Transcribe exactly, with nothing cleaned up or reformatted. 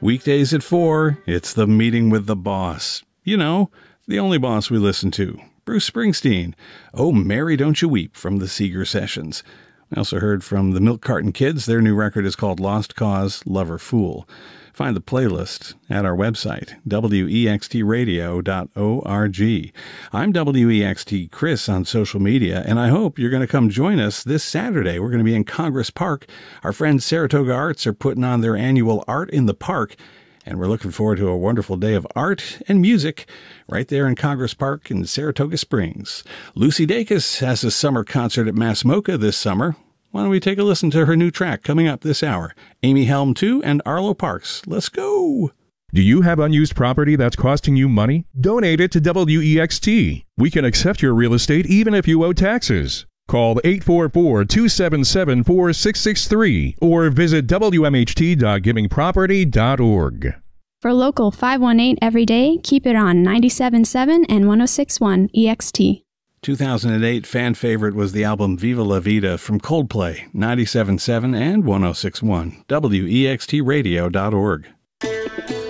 Weekdays at four, it's the Meeting with the Boss. You know, the only boss we listen to, Bruce Springsteen. Oh, Mary, Don't You Weep from the Seeger Sessions. We also heard from the Milk Carton Kids. Their new record is called Lost Cause, Lover Fool. Find the playlist at our website, W E X T radio dot org. I'm W E X T Chris on social media, and I hope you're going to come join us this Saturday. We're going to be in Congress Park. Our friends Saratoga Arts are putting on their annual Art in the Park, and we're looking forward to a wonderful day of art and music right there in Congress Park in Saratoga Springs. Lucy Dacus has a summer concert at Mass Mocha this summer. Why don't we take a listen to her new track coming up this hour? Amy Helm two and Arlo Parks. Let's go! Do you have unused property that's costing you money? Donate it to W E X T. We can accept your real estate even if you owe taxes. Call eight four four, two seven seven, four six six three or visit W M H T dot giving property dot org. For local five one eight every day, keep it on ninety-seven point seven and one oh six point one E X T. two thousand eight fan favorite was the album Viva La Vida from Coldplay, ninety-seven point seven and one oh six point one, W E X T radio dot org.